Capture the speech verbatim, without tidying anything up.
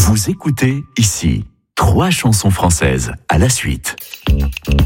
Vous écoutez ici trois chansons françaises à la suite.